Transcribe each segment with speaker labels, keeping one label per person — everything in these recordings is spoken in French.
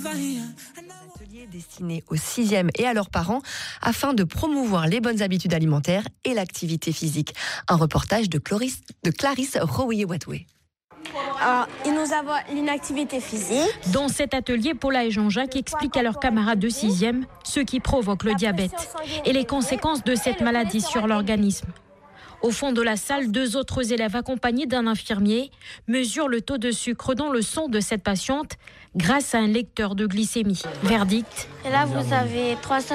Speaker 1: Atelier destiné aux 6e et à leurs parents afin de promouvoir les bonnes habitudes alimentaires et l'activité physique. Un reportage de Clarisse Rowiye-Watoué.
Speaker 2: Alors, ils nous avons une activité physique.
Speaker 3: Dans cet atelier, Paula et Jean-Jacques expliquent à leurs camarades de 6e ce qui provoque le diabète et les conséquences de cette maladie sur l'organisme. Au fond de la salle, 2 autres élèves accompagnés d'un infirmier mesurent le taux de sucre dans le sang de cette patiente grâce à un lecteur de glycémie. Verdict.
Speaker 2: Et là, vous avez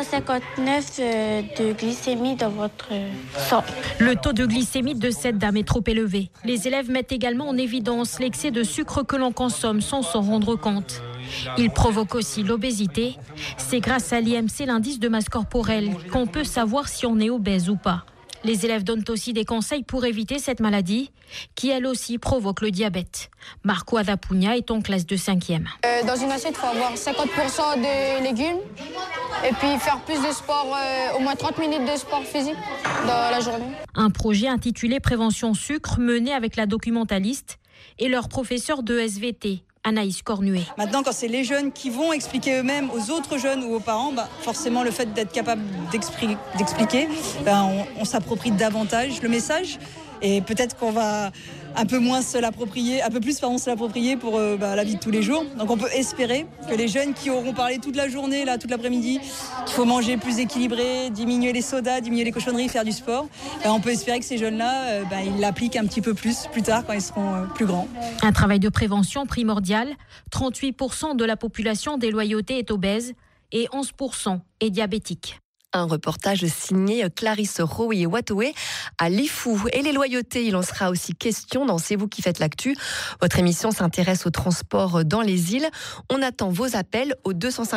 Speaker 2: 359 de glycémie dans votre sang.
Speaker 3: Le taux de glycémie de cette dame est trop élevé. Les élèves mettent également en évidence l'excès de sucre que l'on consomme sans s'en rendre compte. Il provoque aussi l'obésité. C'est grâce à l'IMC, l'indice de masse corporelle, qu'on peut savoir si on est obèse ou pas. Les élèves donnent aussi des conseils pour éviter cette maladie, qui elle aussi provoque le diabète. Marco Adapugna est en classe de 5e.
Speaker 4: Dans une assiette, il faut avoir 50% de légumes et puis faire plus de sport, au moins 30 minutes de sport physique dans la journée.
Speaker 3: Un projet intitulé Prévention Sucre mené avec la documentaliste et leur professeur de SVT. Anaïs Cornuet.
Speaker 5: Maintenant, quand c'est les jeunes qui vont expliquer eux-mêmes aux autres jeunes ou aux parents, forcément le fait d'être capable d'expliquer, on s'approprie davantage le message et peut-être qu'on va un peu plus se l'approprier pour la vie de tous les jours. Donc on peut espérer que les jeunes qui auront parlé toute la journée, toute l'après-midi, qu'il faut manger plus équilibré, diminuer les sodas, diminuer les cochonneries, faire du sport, on peut espérer que ces jeunes-là, ils l'appliquent un petit peu plus tard quand ils seront plus grands.
Speaker 3: Un travail de prévention primordial. 38% de la population des loyautés est obèse et 11% est diabétique.
Speaker 1: Un reportage signé Clarisse Rowiye-Watoué à Lifou. Et les loyautés, il en sera aussi question dans C'est vous qui faites l'actu. Votre émission s'intéresse au transport dans les îles. On attend vos appels au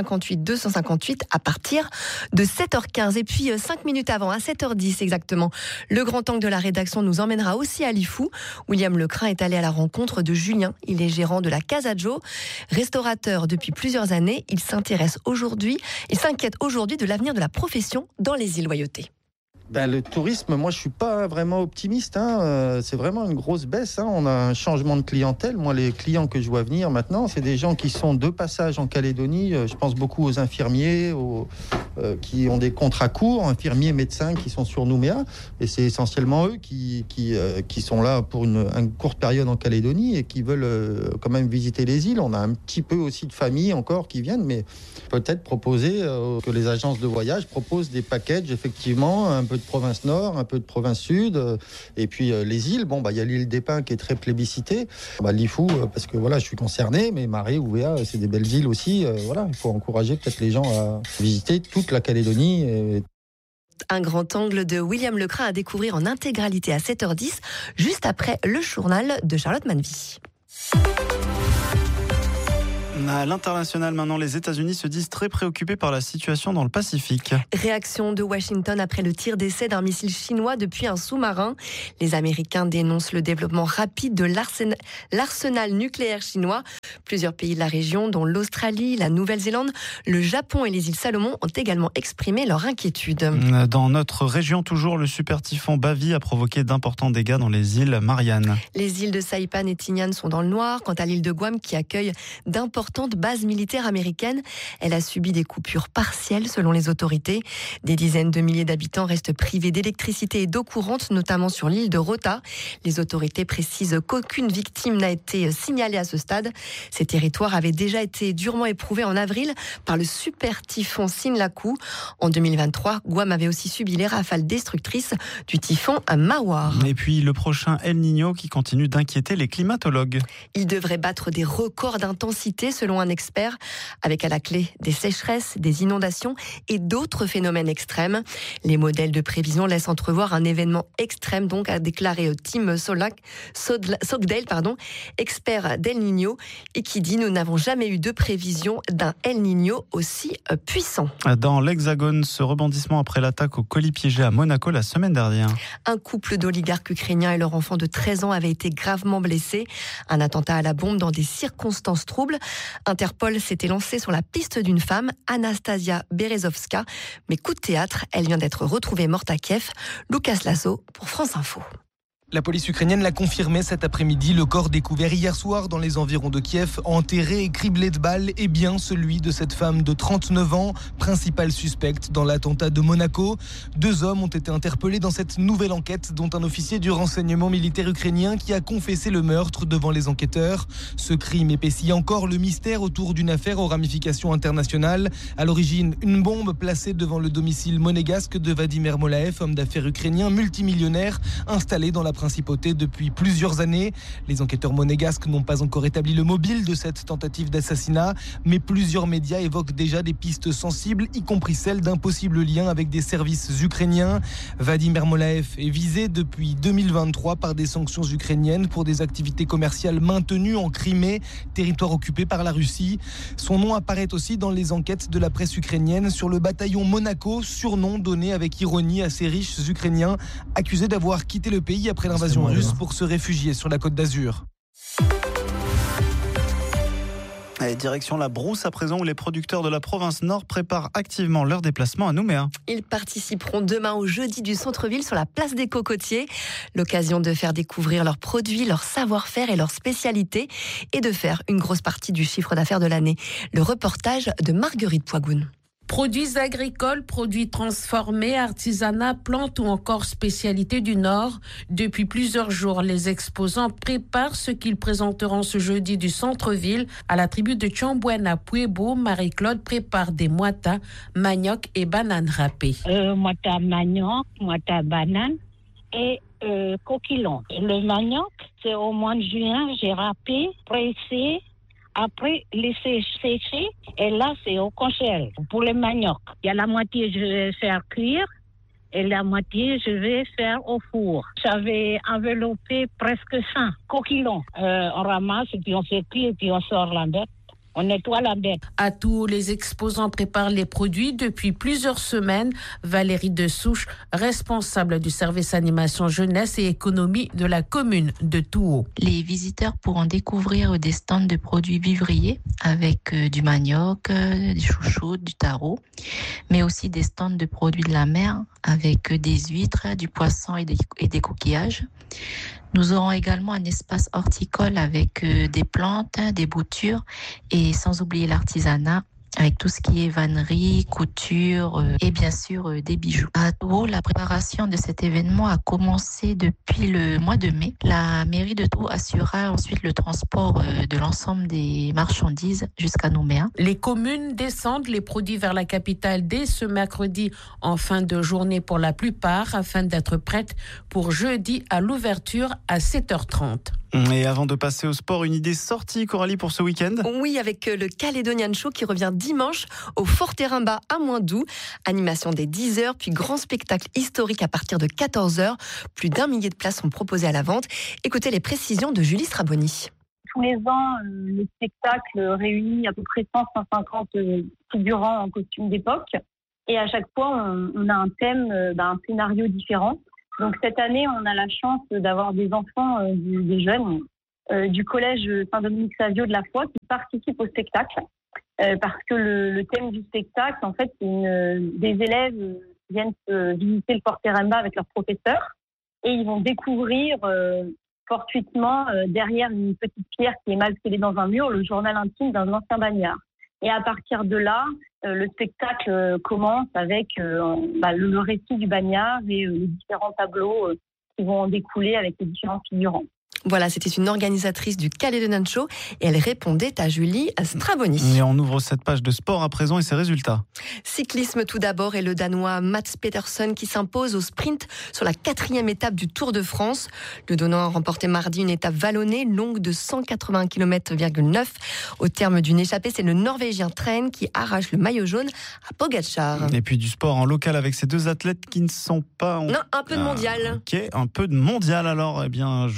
Speaker 1: 258 à partir de 7h15. Et puis 5 minutes avant, à 7h10 exactement, le grand angle de la rédaction nous emmènera aussi à Lifou. William Lecrin est allé à la rencontre de Julien. Il est gérant de la Casa Joe. Restaurateur depuis plusieurs années, il s'inquiète aujourd'hui de l'avenir de la profession dans les îles Loyauté.
Speaker 6: Le tourisme, moi je suis pas vraiment optimiste. C'est vraiment une grosse baisse. On a un changement de clientèle. Moi, les clients que je vois venir maintenant, c'est des gens qui sont de passage en Calédonie. Je pense beaucoup aux infirmiers qui ont des contrats courts, infirmiers, médecins qui sont sur Nouméa. Et c'est essentiellement eux qui sont là pour une courte période en Calédonie et qui veulent quand même visiter les îles. On a un petit peu aussi de familles encore qui viennent, mais peut-être proposer que les agences de voyage proposent des packages, effectivement, un peu de province nord, un peu de province sud, et puis les îles. Il y a l'île des Pins qui est très plébiscitée. Lifou, parce que je suis concerné, mais Marais, Ouvéa, c'est des belles îles aussi. Il faut encourager peut-être les gens à visiter toute la Calédonie.
Speaker 1: Un grand angle de William Lecrin à découvrir en intégralité à 7h10, juste après le journal de Charlotte Manvy.
Speaker 7: À l'international maintenant, les États-Unis se disent très préoccupés par la situation dans le Pacifique.
Speaker 1: Réaction de Washington après le tir d'essai d'un missile chinois depuis un sous-marin. Les Américains dénoncent le développement rapide de l'arsenal nucléaire chinois. Plusieurs pays de la région, dont l'Australie, la Nouvelle-Zélande, le Japon et les îles Salomon, ont également exprimé leur inquiétude.
Speaker 7: Dans notre région, toujours, le super typhon Bavi a provoqué d'importants dégâts dans les îles Mariannes.
Speaker 1: Les îles de Saipan et Tinian sont dans le noir. Quant à l'île de Guam, qui accueille d'importantes bases militaires américaines, elle a subi des coupures partielles selon les autorités. Des dizaines de milliers d'habitants restent privés d'électricité et d'eau courante, notamment sur l'île de Rota. Les autorités précisent qu'aucune victime n'a été signalée à ce stade. Ces territoires avaient déjà été durement éprouvés en avril par le super typhon Sinlaku. En 2023, Guam avait aussi subi les rafales destructrices du typhon Mawar.
Speaker 7: Et puis le prochain El Niño qui continue d'inquiéter les climatologues.
Speaker 1: Il devrait battre des records d'intensité selon un expert, avec à la clé des sécheresses, des inondations et d'autres phénomènes extrêmes. Les modèles de prévision laissent entrevoir un événement extrême, donc, a déclaré Tim Sogdale, expert d'El Niño, et qui dit: nous n'avons jamais eu de prévision d'un El Niño aussi puissant.
Speaker 7: Dans l'Hexagone, ce rebondissement après l'attaque au colis piégé à Monaco la semaine dernière.
Speaker 1: Un couple d'oligarques ukrainiens et leur enfant de 13 ans avaient été gravement blessés. Un attentat à la bombe dans des circonstances troubles. Interpol s'était lancé sur la piste d'une femme, Anastasia Berezovska. Mais coup de théâtre, elle vient d'être retrouvée morte à Kiev. Lucas Lasso pour France Info.
Speaker 8: La police ukrainienne l'a confirmé cet après-midi. Le corps découvert hier soir dans les environs de Kiev, enterré et criblé de balles, est bien celui de cette femme de 39 ans, principale suspecte dans l'attentat de Monaco. 2 hommes ont été interpellés dans cette nouvelle enquête, dont un officier du renseignement militaire ukrainien qui a confessé le meurtre devant les enquêteurs. Ce crime épaissit encore le mystère autour d'une affaire aux ramifications internationales. À l'origine, une bombe placée devant le domicile monégasque de Vladimir Molaev, homme d'affaires ukrainien multimillionnaire, installé dans la principauté depuis plusieurs années. Les enquêteurs monégasques n'ont pas encore établi le mobile de cette tentative d'assassinat, mais plusieurs médias évoquent déjà des pistes sensibles, y compris celle d'un possible lien avec des services ukrainiens. Vladimir Molaev est visé depuis 2023 par des sanctions ukrainiennes pour des activités commerciales maintenues en Crimée, territoire occupé par la Russie. Son nom apparaît aussi dans les enquêtes de la presse ukrainienne sur le bataillon Monaco, surnom donné avec ironie à ces riches Ukrainiens accusés d'avoir quitté le pays après l'invasion russe pour se réfugier sur la Côte d'Azur.
Speaker 7: Allez, direction la Brousse à présent, où les producteurs de la province Nord préparent activement leur déplacement à Nouméa.
Speaker 1: Ils participeront demain au jeudi du centre-ville sur la place des Cocotiers. L'occasion de faire découvrir leurs produits, leur savoir-faire et leurs spécialités, et de faire une grosse partie du chiffre d'affaires de l'année. Le reportage de Marguerite Poigoun.
Speaker 9: Produits agricoles, produits transformés, artisanat, plantes ou encore spécialités du Nord. Depuis plusieurs jours, les exposants préparent ce qu'ils présenteront ce jeudi du centre-ville. À la tribu de Tchambouenne à Puebo, Marie-Claude prépare des moitas, manioc et bananes râpées.
Speaker 10: Moita manioc, moita banane et coquillon. Le manioc, c'est au mois de juin, j'ai râpé, pressé. Après, laisser sécher, et là, c'est au congèle. Pour le manioc, il y a la moitié, je vais faire cuire, et la moitié, je vais faire au four. J'avais enveloppé presque 100 coquillons. On ramasse, et puis on fait cuire, et puis on sort la bête. On nettoie la bête.
Speaker 9: À tous les exposants préparent les produits depuis plusieurs semaines. Valérie Dessouche, responsable du service animation jeunesse et économie de la commune de Touhaut.
Speaker 11: Les visiteurs pourront découvrir des stands de produits vivriers avec du manioc, des chouchoutes, du taro, mais aussi des stands de produits de la mer avec des huîtres, du poisson et des coquillages. Nous aurons également un espace horticole avec des plantes, des boutures et sans oublier l'artisanat avec tout ce qui est vannerie, couture et bien sûr des bijoux. À Touhaut, la préparation de cet événement a commencé depuis le mois de mai. La mairie de Touhaut assurera ensuite le transport de l'ensemble des marchandises jusqu'à Nouméa.
Speaker 9: Les communes descendent les produits vers la capitale dès ce mercredi en fin de journée pour la plupart afin d'être prêtes pour jeudi à l'ouverture à 7h30.
Speaker 7: Et avant de passer au sport, une idée sortie, Coralie, pour ce week-end ?
Speaker 1: Oui, avec le Caledonian Show qui revient dimanche au Fort Terrain-Bas à Moindou. Animation dès 10h, puis grand spectacle historique à partir de 14h. Plus d'1 millier de places sont proposées à la vente. Écoutez les précisions de Julie Straboni.
Speaker 12: Tous les ans, le spectacle réunit à peu près 100-150 figurants en costume d'époque. Et à chaque fois, on a un thème, un scénario différent. Donc cette année, on a la chance d'avoir des enfants, des jeunes, du collège Saint-Dominique-Savio de la Foi qui participent au spectacle. Parce que le thème du spectacle, en fait, c'est des élèves viennent visiter le Fort Terrain-Bas avec leurs professeurs et ils vont découvrir fortuitement derrière une petite pierre qui est mal scellée dans un mur le journal intime d'un ancien bagnard. Et à partir de là, le spectacle commence avec le récit du bagnard et les différents tableaux qui vont en découler avec les différents figurants.
Speaker 1: Voilà, c'était une organisatrice du Caledonian Show et elle répondait à Julie Straboni.
Speaker 7: Et on ouvre cette page de sport à présent et ses résultats.
Speaker 1: Cyclisme tout d'abord et le Danois Mats Pedersen qui s'impose au sprint sur la 4e étape du Tour de France. Le Danois a remporté mardi une étape vallonnée longue de 180 km,9. Au terme d'une échappée, c'est le Norvégien Tren qui arrache le maillot jaune à Pogačar.
Speaker 7: Et puis du sport en local avec ces deux athlètes qui ne sont pas...
Speaker 1: Non, un peu de mondial.
Speaker 7: Ok, un peu de mondial alors. Eh bien,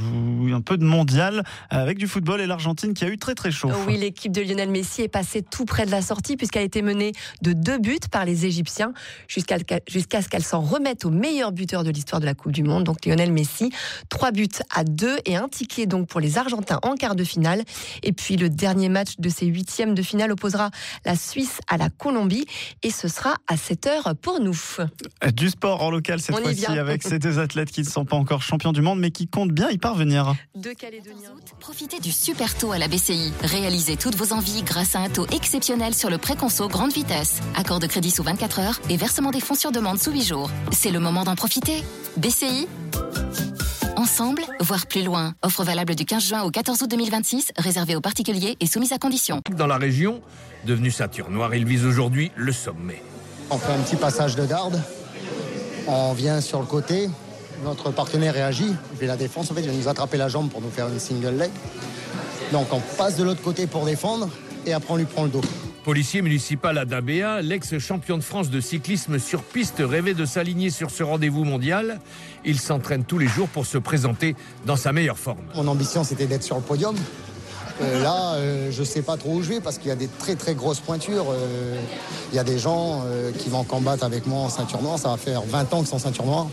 Speaker 7: un peu de mondial avec du football et l'Argentine qui a eu très très chaud.
Speaker 1: Oui, l'équipe de Lionel Messi est passée tout près de la sortie puisqu'elle a été menée de 2 buts par les Égyptiens jusqu'à ce qu'elle s'en remette au meilleur buteur de l'histoire de la Coupe du Monde, donc Lionel Messi. 3-2 et un ticket donc pour les Argentins en quart de finale. Et puis le dernier match de ces 8e de finale opposera la Suisse à la Colombie et ce sera à 7h pour nous.
Speaker 7: Du sport en local cette fois-ci avec ces 2 athlètes qui ne sont pas encore champions du monde mais qui comptent bien y parvenir.
Speaker 1: De Calédonie.
Speaker 13: Profitez du super taux à la BCI. Réalisez toutes vos envies grâce à un taux exceptionnel sur le préconso grande vitesse. Accord de crédit sous 24 heures et versement des fonds sur demande sous 8 jours. C'est le moment d'en profiter. BCI. Ensemble, voire plus loin. Offre valable du 15 juin au 14 août 2026, réservée aux particuliers et soumise à conditions.
Speaker 14: Dans la région, devenu ceinture noire, il vise aujourd'hui le sommet.
Speaker 15: On fait un petit passage de garde. On vient sur le côté. Notre partenaire réagit. Il fait la défense. En fait, il va nous attraper la jambe pour nous faire une single leg. Donc, on passe de l'autre côté pour défendre et après, on lui prend le dos.
Speaker 14: Policier municipal à Dabéa, l'ex-champion de France de cyclisme sur piste rêvait de s'aligner sur ce rendez-vous mondial. Il s'entraîne tous les jours pour se présenter dans sa meilleure forme.
Speaker 15: Mon ambition, c'était d'être sur le podium. Là, je ne sais pas trop où je vais parce qu'il y a des très très grosses pointures. Il y a des gens qui vont combattre avec moi en ceinture noire. Ça va faire 20 ans que c'est en ceinture noire.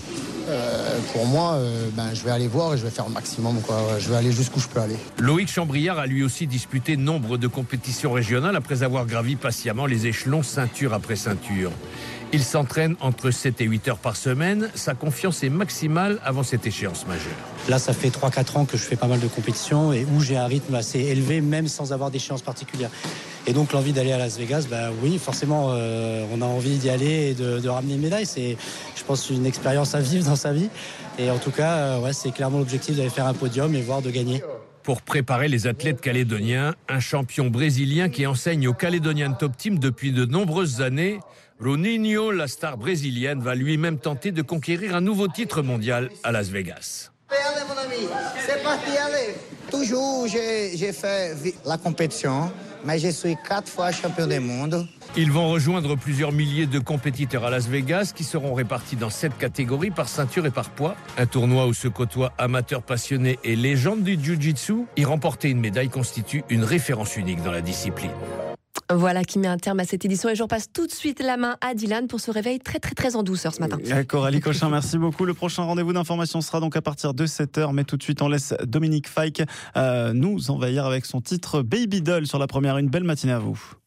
Speaker 15: Pour moi, je vais aller voir et je vais faire le maximum, quoi. Je vais aller jusqu'où je peux aller.
Speaker 14: Loïc Chambriard a lui aussi disputé nombre de compétitions régionales après avoir gravi patiemment les échelons ceinture après ceinture. Il s'entraîne entre 7 et 8 heures par semaine. Sa confiance est maximale avant cette échéance majeure.
Speaker 16: Là, ça fait 3-4 ans que je fais pas mal de compétitions et où j'ai un rythme assez élevé, même sans avoir d'échéance particulière. Et donc, l'envie d'aller à Las Vegas, oui, forcément, on a envie d'y aller et de ramener une médaille. C'est, je pense, une expérience à vivre dans sa vie. Et en tout cas, c'est clairement l'objectif d'aller faire un podium et voir de gagner.
Speaker 14: Pour préparer les athlètes calédoniens, un champion brésilien qui enseigne au Caledonian Top Team depuis de nombreuses années, Ronaldinho, la star brésilienne, va lui-même tenter de conquérir un nouveau titre mondial à Las Vegas.
Speaker 15: C'est parti, allez. Toujours, j'ai fait la compétition, mais je suis 4 fois champion du monde.
Speaker 14: Ils vont rejoindre plusieurs milliers de compétiteurs à Las Vegas qui seront répartis dans 7 catégories par ceinture et par poids. Un tournoi où se côtoient amateurs passionnés et légendes du jiu-jitsu. Y remporter une médaille constitue une référence unique dans la discipline.
Speaker 1: Voilà qui met un terme à cette édition et je repasse tout de suite la main à Dylan pour ce réveil très très très en douceur ce matin.
Speaker 7: Coralie Cochin, merci beaucoup. Le prochain rendez-vous d'information sera donc à partir de 7h, mais tout de suite on laisse Dominique Fike nous envahir avec son titre Baby Doll sur la première. Une belle matinée à vous.